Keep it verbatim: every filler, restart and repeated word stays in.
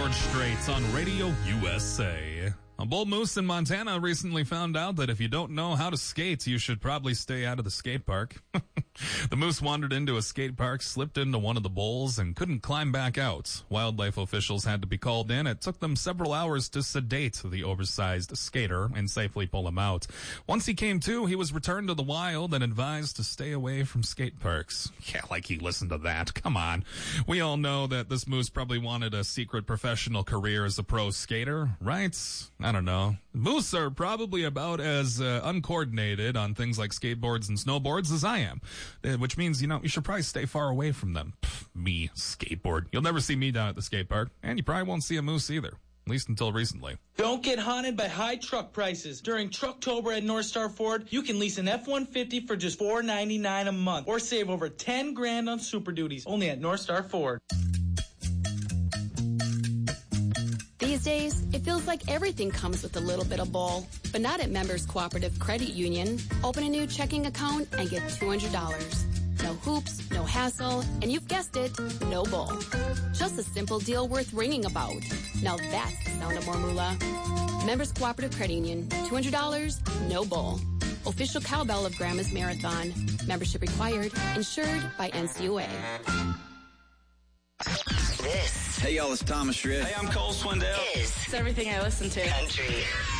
George Straits on Radio U S A. A bull moose in Montana recently found out that if you don't know how to skate, you should probably stay out of the skate park. The moose wandered into a skate park, slipped into one of the bowls, and couldn't climb back out. Wildlife officials had to be called in. It took them several hours to sedate the oversized skater and safely pull him out. Once he came to, he was returned to the wild and advised to stay away from skate parks. Yeah, like he listened to that. Come on. We all know that this moose probably wanted a secret professional career as a pro skater, right? I don't know. Moose are probably about as uh, uncoordinated on things like skateboards and snowboards as I am, uh, which means, you know, you should probably stay far away from them. Pff, me, skateboard. You'll never see me down at the skate park, and you probably won't see a moose either, at least until recently. Don't get haunted by high truck prices. During Trucktober at North Star Ford, you can lease an F one fifty for just four ninety-nine a month, or save over ten grand on Super Duties, only at North Star Ford. These days, it feels like everything comes with a little bit of bull, but not at Members Cooperative Credit Union. Open a new checking account and get two hundred dollars. No hoops, no hassle, and you've guessed it, no bull. Just a simple deal worth ringing about. Now that's the sound of more moolah. Members Cooperative Credit Union, two hundred dollars, no bull. Official cowbell of Grandma's Marathon. Membership required. Insured by N C U A. This. Hey, y'all, it's Thomas Schritt. Hey, I'm Cole Swindell. Is it's everything I listen to. Country